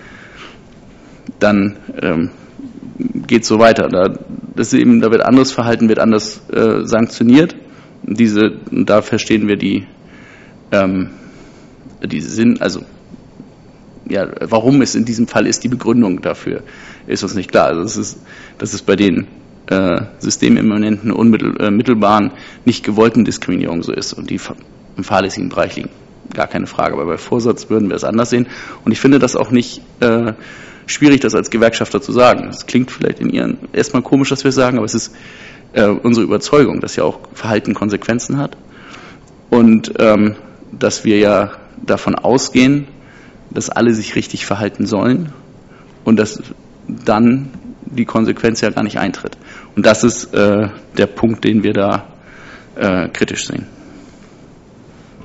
dann ähm, geht so weiter. Da, das ist eben, da wird anderes Verhalten, wird anders äh, sanktioniert. Diese, da verstehen wir die, ähm, die Sinn, also ja, warum es in diesem Fall ist, die Begründung dafür ist uns nicht klar. Also das ist, das ist bei den äh, systemimmanenten, unmittelbaren, nicht gewollten Diskriminierungen so ist und die im fahrlässigen Bereich liegen. Gar keine Frage. Aber bei Vorsatz würden wir es anders sehen. Und ich finde das auch nicht äh, schwierig, das als Gewerkschafter zu sagen. Es klingt vielleicht in Ihren erstmal komisch, dass wir es sagen, aber es ist äh, unsere Überzeugung, dass ja auch Verhalten Konsequenzen hat und ähm, dass wir ja davon ausgehen, dass alle sich richtig verhalten sollen und dass dann die Konsequenz ja gar nicht eintritt. Und das ist äh, der Punkt, den wir da äh, kritisch sehen.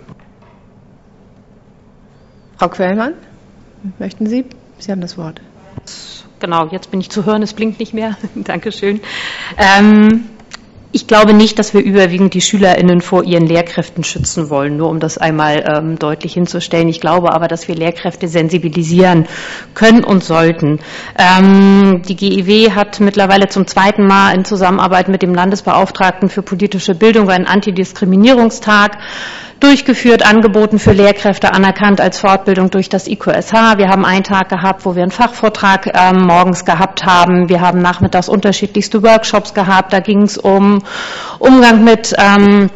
Frau Quellmann, möchten Sie? Sie haben das Wort. genau, jetzt bin ich zu hören, es blinkt nicht mehr. Dankeschön. Ähm, Ich glaube nicht, dass wir überwiegend die SchülerInnen vor ihren Lehrkräften schützen wollen, nur um das einmal ähm, deutlich hinzustellen. Ich glaube aber, dass wir Lehrkräfte sensibilisieren können und sollten. Ähm, die G E W hat mittlerweile zum zweiten Mal in Zusammenarbeit mit dem Landesbeauftragten für politische Bildung einen Antidiskriminierungstag durchgeführt, angeboten für Lehrkräfte, anerkannt als Fortbildung durch das I Q S H. Wir haben einen Tag gehabt, wo wir einen Fachvortrag ähm, morgens gehabt haben. Wir haben nachmittags unterschiedlichste Workshops gehabt. Da ging es um Umgang mit ähm,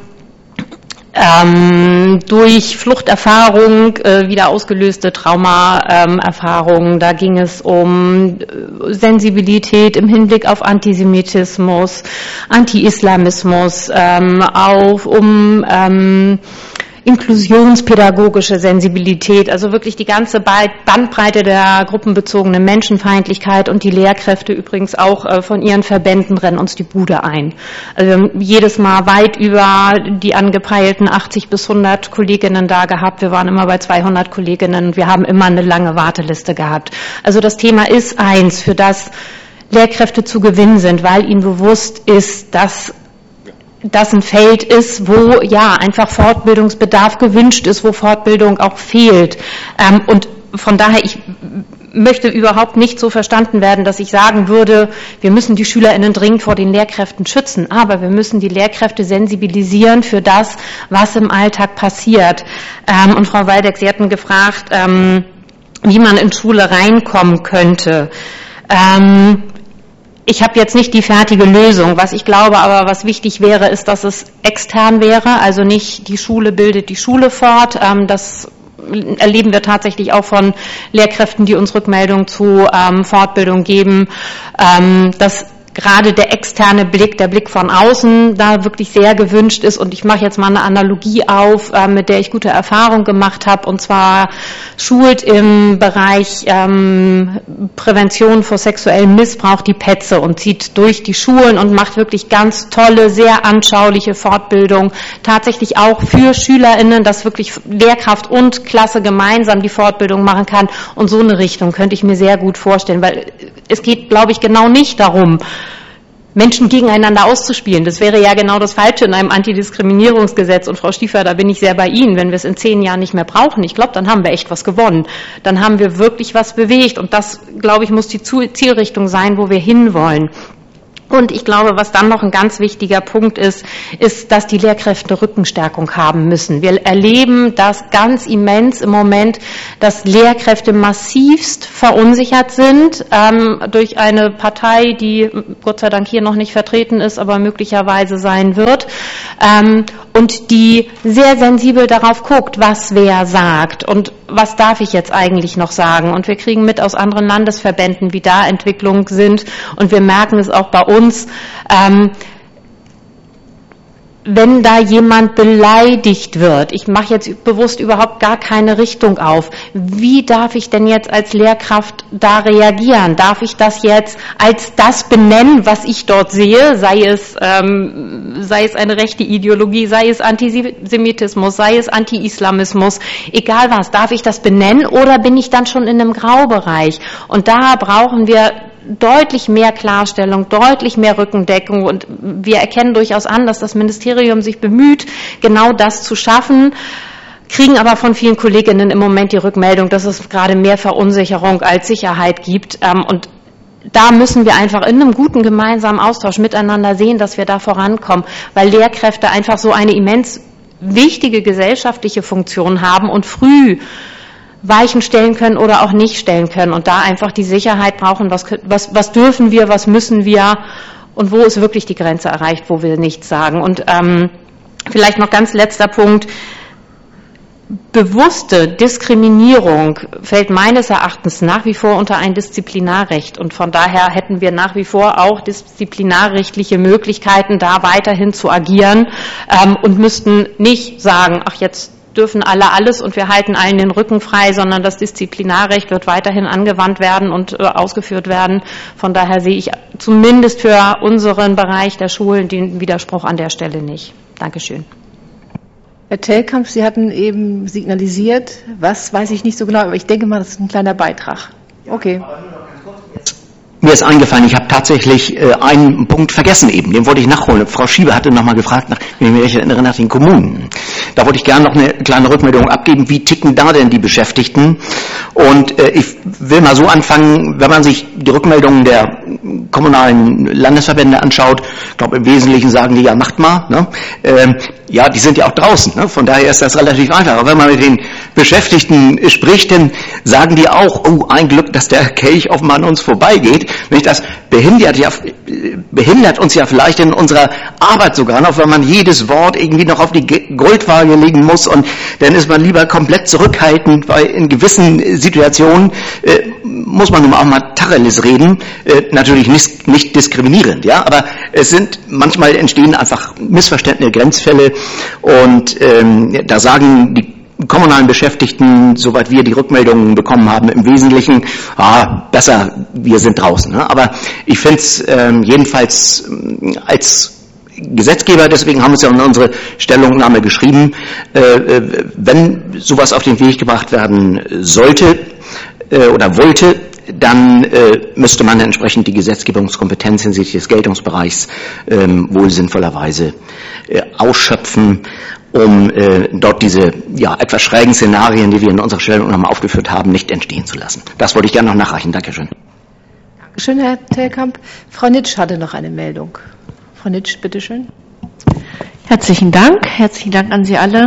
ähm, durch Fluchterfahrung äh, wieder ausgelöste Traumaerfahrungen. Ähm, da ging es um äh, Sensibilität im Hinblick auf Antisemitismus, Anti-Islamismus, ähm, auf um ähm, inklusionspädagogische Sensibilität, also wirklich die ganze Bandbreite der gruppenbezogenen Menschenfeindlichkeit, und die Lehrkräfte übrigens auch äh, von ihren Verbänden rennen uns die Bude ein. Also wir haben jedes Mal weit über die angepeilten achtzig bis hundert Kolleginnen da gehabt. Wir waren immer bei zweihundert Kolleginnen und wir haben immer eine lange Warteliste gehabt. Also das Thema ist eins, für das Lehrkräfte zu gewinnen sind, weil ihnen bewusst ist, dass das ein Feld ist, wo ja einfach Fortbildungsbedarf gewünscht ist, wo Fortbildung auch fehlt. Ähm, und von daher, ich möchte überhaupt nicht so verstanden werden, dass ich sagen würde, wir müssen die SchülerInnen dringend vor den Lehrkräften schützen, aber wir müssen die Lehrkräfte sensibilisieren für das, was im Alltag passiert. Ähm, und Frau Waldeck, Sie hatten gefragt, ähm, wie man in Schule reinkommen könnte. Ähm, Ich habe jetzt nicht die fertige Lösung. Was ich glaube aber, was wichtig wäre, ist, dass es extern wäre, also nicht die Schule bildet die Schule fort. Das erleben wir tatsächlich auch von Lehrkräften, die uns Rückmeldungen zu Fortbildung geben, dass gerade der externe Blick, der Blick von außen, da wirklich sehr gewünscht ist. Und ich mache jetzt mal eine Analogie auf, äh, mit der ich gute Erfahrung gemacht habe, und zwar schult im Bereich ähm, Prävention vor sexuellem Missbrauch die Petze und zieht durch die Schulen und macht wirklich ganz tolle, sehr anschauliche Fortbildung, tatsächlich auch für SchülerInnen, dass wirklich Lehrkraft und Klasse gemeinsam die Fortbildung machen kann. Und so eine Richtung könnte ich mir sehr gut vorstellen, weil es geht, glaube ich, genau nicht darum, Menschen gegeneinander auszuspielen. Das wäre ja genau das Falsche in einem Antidiskriminierungsgesetz. Und Frau Stiefer, da bin ich sehr bei Ihnen. Wenn wir es in zehn Jahren nicht mehr brauchen, ich glaube, dann haben wir echt was gewonnen. Dann haben wir wirklich was bewegt. Und das, glaube ich, muss die Zielrichtung sein, wo wir hinwollen. Und ich glaube, was dann noch ein ganz wichtiger Punkt ist, ist, dass die Lehrkräfte Rückenstärkung haben müssen. Wir erleben das ganz immens im Moment, dass Lehrkräfte massivst verunsichert sind ähm, durch eine Partei, die Gott sei Dank hier noch nicht vertreten ist, aber möglicherweise sein wird, ähm, und die sehr sensibel darauf guckt, was wer sagt und was darf ich jetzt eigentlich noch sagen. Und wir kriegen mit aus anderen Landesverbänden, wie da Entwicklungen sind, und wir merken es auch bei uns, ähm, wenn da jemand beleidigt wird, ich mache jetzt bewusst überhaupt gar keine Richtung auf, wie darf ich denn jetzt als Lehrkraft da reagieren? Darf ich das jetzt als das benennen, was ich dort sehe, sei es, ähm, sei es eine rechte Ideologie, sei es Antisemitismus, sei es Anti-Islamismus, egal was, darf ich das benennen oder bin ich dann schon in einem Graubereich? Und da brauchen wir deutlich mehr Klarstellung, deutlich mehr Rückendeckung, und wir erkennen durchaus an, dass das Ministerium sich bemüht, genau das zu schaffen, kriegen aber von vielen Kolleginnen im Moment die Rückmeldung, dass es gerade mehr Verunsicherung als Sicherheit gibt, und da müssen wir einfach in einem guten gemeinsamen Austausch miteinander sehen, dass wir da vorankommen, weil Lehrkräfte einfach so eine immens wichtige gesellschaftliche Funktion haben und früh Weichen stellen können oder auch nicht stellen können und da einfach die Sicherheit brauchen, was, was, was dürfen wir, was müssen wir und wo ist wirklich die Grenze erreicht, wo wir nichts sagen. Und ähm, vielleicht noch ganz letzter Punkt, bewusste Diskriminierung fällt meines Erachtens nach wie vor unter ein Disziplinarrecht, und von daher hätten wir nach wie vor auch disziplinarrechtliche Möglichkeiten, da weiterhin zu agieren, ähm, und müssten nicht sagen, ach, jetzt dürfen alle alles und wir halten allen den Rücken frei, sondern das Disziplinarrecht wird weiterhin angewandt werden und äh, ausgeführt werden. Von daher sehe ich zumindest für unseren Bereich der Schulen den Widerspruch an der Stelle nicht. Dankeschön. Herr Telkamp, Sie hatten eben signalisiert, was weiß ich nicht so genau, aber ich denke mal, das ist ein kleiner Beitrag. Okay. Aber nur noch ganz kurz. Mir ist eingefallen, ich habe tatsächlich äh, einen Punkt vergessen eben, den wollte ich nachholen. Frau Schiebe hatte nochmal gefragt, nach, wenn ich mich recht erinnere, nach den Kommunen. Da wollte ich gerne noch eine kleine Rückmeldung abgeben, wie ticken da denn die Beschäftigten? Und äh, ich will mal so anfangen, wenn man sich die Rückmeldungen der kommunalen Landesverbände anschaut, ich glaube im Wesentlichen sagen die ja, macht mal, ne? ähm, ja, die sind ja auch draußen, ne? Von daher ist das relativ einfach. Aber wenn man mit den Beschäftigten spricht, dann sagen die auch, oh, ein Glück, dass der Kelch offenbar an uns vorbeigeht. Nicht, das behindert, ja, behindert uns ja vielleicht in unserer Arbeit sogar noch, wenn man jedes Wort irgendwie noch auf die Goldwaage legen muss, und dann ist man lieber komplett zurückhaltend, weil in gewissen Situationen äh, muss man nun auch mal Tacheles reden, äh, natürlich nicht, nicht diskriminierend, ja, aber es sind, manchmal entstehen einfach missverständliche Grenzfälle, und ähm, da sagen die kommunalen Beschäftigten, soweit wir die Rückmeldungen bekommen haben, im Wesentlichen, ah, besser, wir sind draußen. Ne? Aber ich finde es ähm, jedenfalls ähm, als Gesetzgeber, deswegen haben wir es ja in unsere Stellungnahme geschrieben, äh, wenn sowas auf den Weg gebracht werden sollte äh, oder wollte, dann äh, müsste man entsprechend die Gesetzgebungskompetenz hinsichtlich des Geltungsbereichs ähm, wohl sinnvollerweise äh, ausschöpfen, um äh, dort diese ja etwas schrägen Szenarien, die wir in unserer Stellungnahme aufgeführt haben, nicht entstehen zu lassen. Das wollte ich gerne noch nachreichen. Dankeschön. Dankeschön, Herr Telkamp. Frau Nitsch hatte noch eine Meldung. Frau Nitsch, bitteschön. Herzlichen Dank. Herzlichen Dank an Sie alle.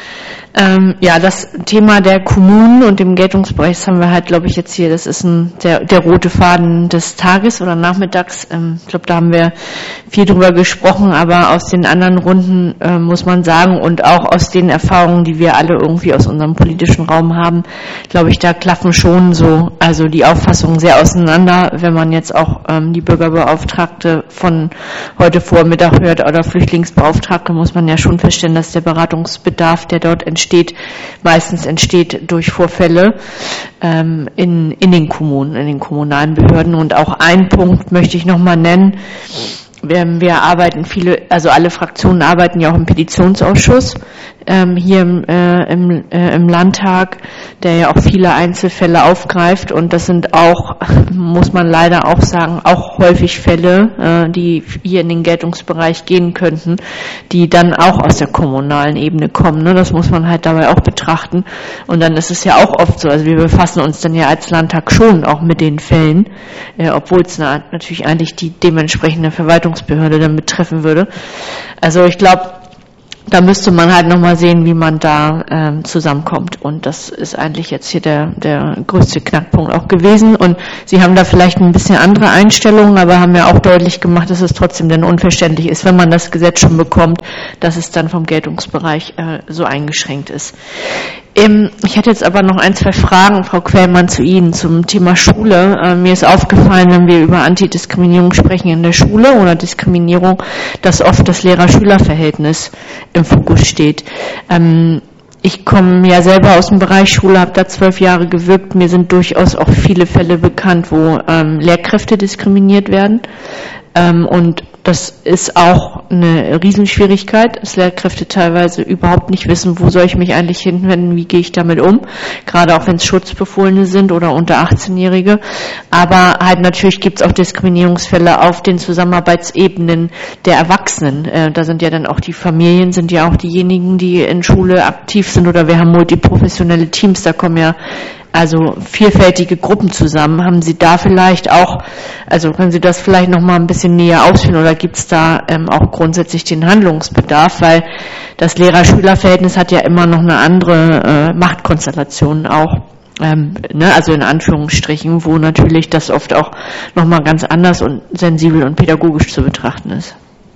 Ähm, ja, das Thema der Kommunen und dem Geltungsbereich, das haben wir halt, glaube ich, jetzt hier, das ist ein, der, der rote Faden des Tages oder Nachmittags. Ähm, ich glaube, da haben wir viel drüber gesprochen, aber aus den anderen Runden äh, muss man sagen und auch aus den Erfahrungen, die wir alle irgendwie aus unserem politischen Raum haben, glaube ich, da klaffen schon so, also die Auffassungen sehr auseinander. Wenn man jetzt auch ähm, die Bürgerbeauftragte von heute Vormittag hört oder Flüchtlingsbeauftragte, muss man ja schon feststellen, dass der Beratungsbedarf, der dort entsteht, entsteht, meistens entsteht durch Vorfälle ähm, in, in den Kommunen, in den kommunalen Behörden. Und auch einen Punkt möchte ich nochmal nennen. Wir, wir arbeiten viele, also alle Fraktionen arbeiten ja auch im Petitionsausschuss ähm, hier im, äh, im, äh, im Landtag, der ja auch viele Einzelfälle aufgreift, und das sind auch, muss man leider auch sagen, auch häufig Fälle, äh, die hier in den Geltungsbereich gehen könnten, die dann auch aus der kommunalen Ebene kommen. Ne? Das muss man halt dabei auch betrachten, und dann ist es ja auch oft so, also wir befassen uns dann ja als Landtag schon auch mit den Fällen, äh, obwohl es na, natürlich eigentlich die dementsprechende Verwaltungsbehörde dann betreffen würde. Also ich glaube, da müsste man halt nochmal sehen, wie man da ähm, zusammenkommt. Und das ist eigentlich jetzt hier der, der größte Knackpunkt auch gewesen. Und Sie haben da vielleicht ein bisschen andere Einstellungen, aber haben ja auch deutlich gemacht, dass es trotzdem dann unverständlich ist, wenn man das Gesetz schon bekommt, dass es dann vom Geltungsbereich äh, so eingeschränkt ist. Ähm, ich hätte jetzt aber noch ein, zwei Fragen, Frau Quellmann, zu Ihnen zum Thema Schule. Äh, mir ist aufgefallen, wenn wir über Antidiskriminierung sprechen in der Schule oder Diskriminierung, dass oft das Lehrer-Schüler-Verhältnis im Fokus steht. Ähm, ich komme ja selber aus dem Bereich Schule, habe da zwölf Jahre gewirkt. Mir sind durchaus auch viele Fälle bekannt, wo ähm, Lehrkräfte diskriminiert werden. Ähm, und das ist auch eine Riesenschwierigkeit, dass Lehrkräfte teilweise überhaupt nicht wissen, wo soll ich mich eigentlich hinwenden, wie gehe ich damit um, gerade auch wenn es Schutzbefohlene sind oder unter achtzehnjährige. Aber halt natürlich gibt es auch Diskriminierungsfälle auf den Zusammenarbeitsebenen der Erwachsenen. Äh, da sind ja dann auch die Familien, sind ja auch diejenigen, die in Schule aktiv sind, oder wir haben multiprofessionelle Teams, da kommen ja also vielfältige Gruppen zusammen. Haben Sie da vielleicht auch, also können Sie das vielleicht noch mal ein bisschen näher ausführen, oder gibt es da ähm, auch grundsätzlich den Handlungsbedarf, weil das Lehrer-Schüler-Verhältnis hat ja immer noch eine andere äh, Machtkonstellation auch, ähm, ne, also in Anführungsstrichen, wo natürlich das oft auch noch mal ganz anders und sensibel und pädagogisch zu betrachten ist.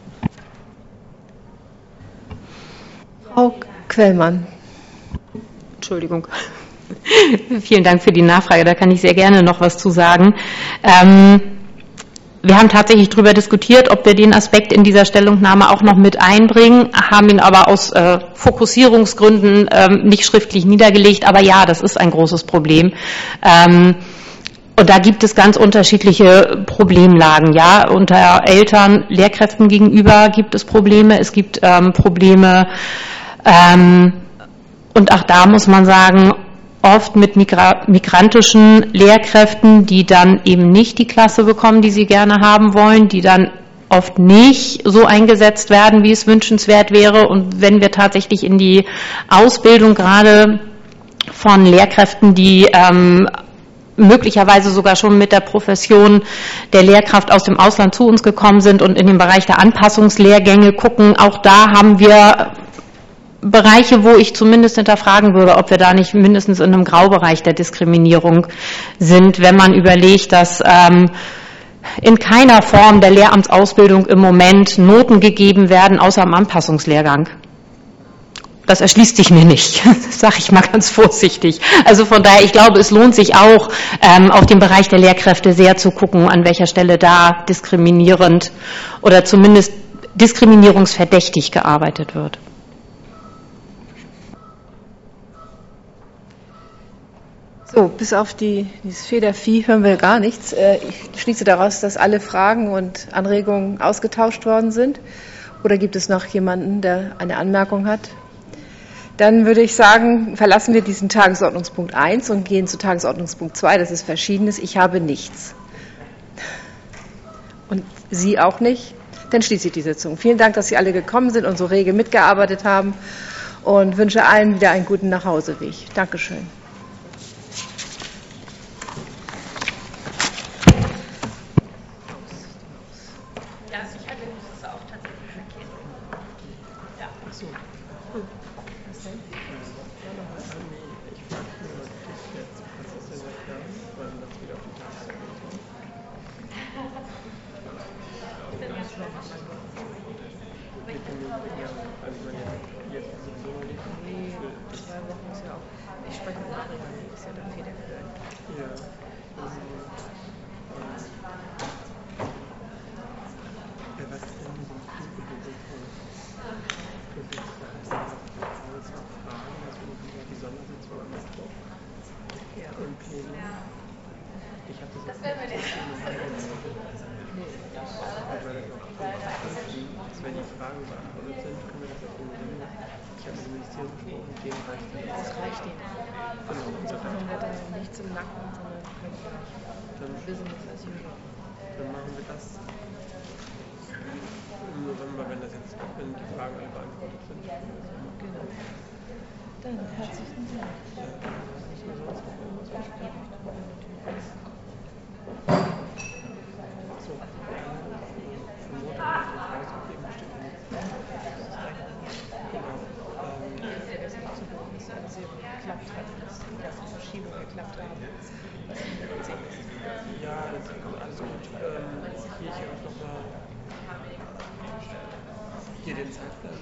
Frau Quellmann. Entschuldigung. Vielen Dank für die Nachfrage, da kann ich sehr gerne noch was zu sagen. Ähm, wir haben tatsächlich darüber diskutiert, ob wir den Aspekt in dieser Stellungnahme auch noch mit einbringen, haben ihn aber aus äh, Fokussierungsgründen ähm, nicht schriftlich niedergelegt, aber ja, das ist ein großes Problem. Ähm, Und da gibt es ganz unterschiedliche Problemlagen, ja. Unter Eltern, Lehrkräften gegenüber gibt es Probleme. Es gibt ähm, Probleme, ähm, und auch da muss man sagen, oft mit migra- migrantischen Lehrkräften, die dann eben nicht die Klasse bekommen, die sie gerne haben wollen, die dann oft nicht so eingesetzt werden, wie es wünschenswert wäre. Und wenn wir tatsächlich in die Ausbildung gerade von Lehrkräften, die ähm, möglicherweise sogar schon mit der Profession der Lehrkraft aus dem Ausland zu uns gekommen sind und in den Bereich der Anpassungslehrgänge gucken, auch da haben wir Bereiche, wo ich zumindest hinterfragen würde, ob wir da nicht mindestens in einem Graubereich der Diskriminierung sind, wenn man überlegt, dass ähm, in keiner Form der Lehramtsausbildung im Moment Noten gegeben werden, außer im Anpassungslehrgang. Das erschließt sich mir nicht, das sage ich mal ganz vorsichtig. Also von daher, ich glaube, es lohnt sich auch, ähm, auf den Bereich der Lehrkräfte sehr zu gucken, an welcher Stelle da diskriminierend oder zumindest diskriminierungsverdächtig gearbeitet wird. So, bis auf die, dieses Federvieh hören wir gar nichts. Ich schließe daraus, dass alle Fragen und Anregungen ausgetauscht worden sind. Oder gibt es noch jemanden, der eine Anmerkung hat? Dann würde ich sagen, verlassen wir diesen Tagesordnungspunkt eins und gehen zu Tagesordnungspunkt zwei. Das ist Verschiedenes. Ich habe nichts. Und Sie auch nicht? Dann schließe ich die Sitzung. Vielen Dank, dass Sie alle gekommen sind und so rege mitgearbeitet haben und wünsche allen wieder einen guten Nachhauseweg. Dankeschön. Hier den Zeitplan.